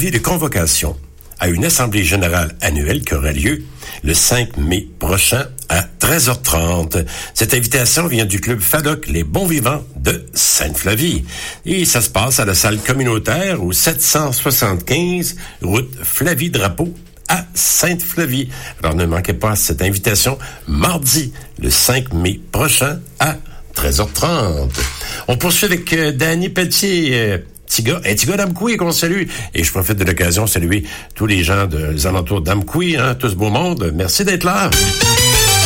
avis de convocation à une assemblée générale annuelle qui aura lieu le 5 mai prochain à 13h30. Cette invitation vient du club FADOC Les Bons Vivants de Sainte-Flavie. Et ça se passe à la salle communautaire au 775 route Flavie-Drapeau à Sainte-Flavie. Alors ne manquez pas cette invitation mardi le 5 mai prochain à 13h30. On poursuit avec Danny Pelletier, un petit gars d'Amqui qu'on salue. Et je profite de l'occasion de saluer tous les gens des alentours d'Amqui, tout ce beau monde. Merci d'être là.